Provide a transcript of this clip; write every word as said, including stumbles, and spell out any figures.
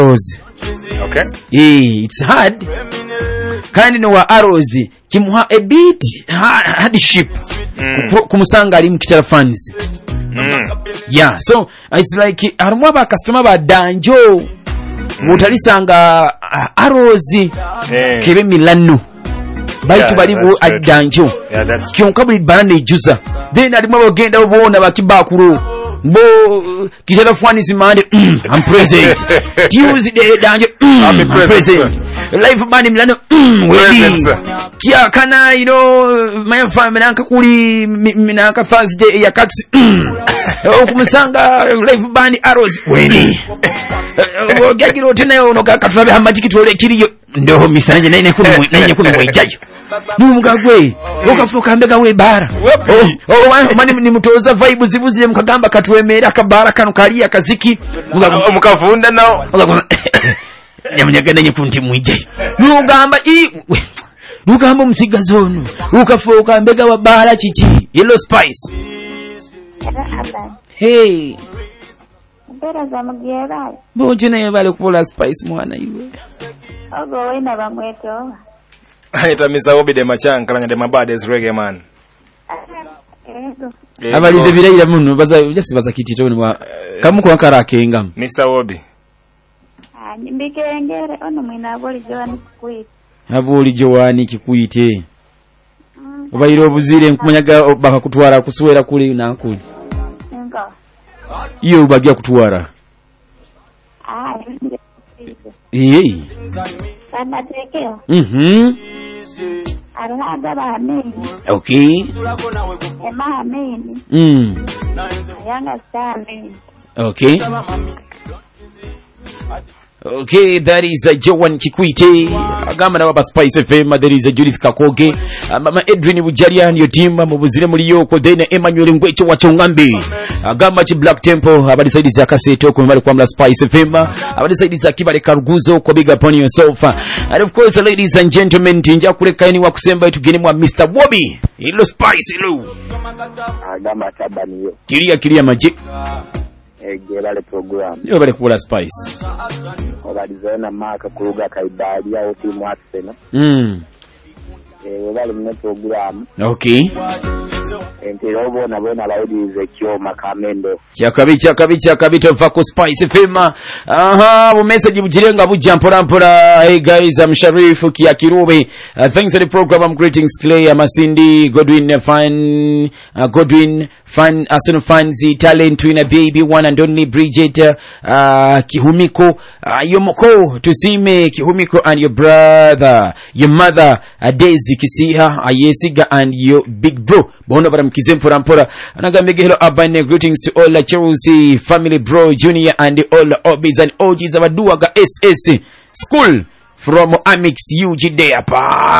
Rose. Okay. Eh, it's hard. Kandi no wa arrows kimuha a bit hardship mm. kumusanga ali mu kitara fans. Mm. Yeah, so it's like harimo aba customer ba danjo mutalisanga uh, arrows yeah. kebe milano baitu bali bu adanjo kyonka buli bana ejuza then alimo bagenda obona bakibakuru bo kitara fans mande mm, I'm present Tuesday danjo mm, I'm present life bani milano mm, wedi kia kana you know my family nanka kuli minaka Thursday ya kati okumusanga life bani arrows wedi ogagiro tena ono kakatwabe hamajiki tole kiriyo ndo misanje nine kumi nine kumi mwejayo numugagwe okafuka mbega we bara oh mani ni mutoza vibe zibuziye mukagamba katwemera akabara kanu kali akaziki mukavunda nao nyamunyagana nyikunti mwijayo nugamba i nugamba musigazono ukafuka mbega wa bara chichi Yellow Spice. Hey Bera za mugera boje naye bale kupola Spice mwana iwe ogo wena bamweto Aita misa obi de machanga kanya de mabades reggae man. Ego. Abalize birayira muno baza just baza kitito ni kamuko wankara kenga. Misa obi. Ah mbikengere ono mwina aboli jwani kuite. Aboli jwani kikuite. Obayiro obuzire nkumanyaga baka kutwara kusuwera kuli nakuli. Nga. Iyo bagia kutwara. Ah Eh. Sana tekeo. Mhm. Araga ba ameni. Okay. Ema ameni. Mm. Yanga sa ameni. Okay. Okay, that is a Joan Chikwite. Agamba na baba Spice F M. There is a Judith Kakoge. Mama Edwin Bujaria and your team. Mubuzire muliyoko. Then Emmanuel Ngwecho wachongambi. Agamba chi Black Temple. Abadi saidi za kaseto kwa mbali kwa mla Spice F M. Abadi saidi za kibale karuguzo kwa big upon yourself. And of course, ladies and gentlemen, tinja kuleka ini wa kusemba itu gini mwa mister Wobby. Ilo Spice ilo. Agamba tabani yo. Kiria kiria magic. Ege bale program. Yo bale kula Spice. Obalizona maka kuruga kaibali ya timu Arsenal. Mm. Eh bale mu program. Okay. Enterobo na bona laudi zekyo makamendo. Chakabi chakabi chakabi to Fako Spice F M. Aha, bu message bujirenga bujja mpora mpora. Hey guys, I'm Sharif Kiakirube. Uh, thanks for the program. I'm greetings Clay, Amasindi, Godwin, Fan, uh, Godwin, Fan, Arsenal fans, talent to in a baby one and only Bridget, uh, Kihumiko, uh, Yomoko, Tusime, Kihumiko and your brother, your mother, uh, Daisy Kisiha, Ayesiga and your big bro. Bono bara mkize mpora mpora. Anagambege hello abane, greetings to all the Chelsea family bro, Junior and all the Obis and O Gs abaduaga S S School from Amix U G D apa.